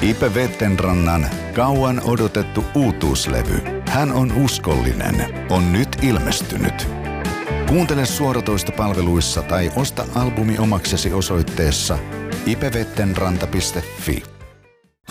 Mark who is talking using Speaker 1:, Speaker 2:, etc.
Speaker 1: Ipe Vettenrannan kauan odotettu uutuuslevy Hän on uskollinen on nyt ilmestynyt. Kuuntele suoratoistopalveluissa tai osta albumi omaksesi osoitteessa ipevettenranta.fi.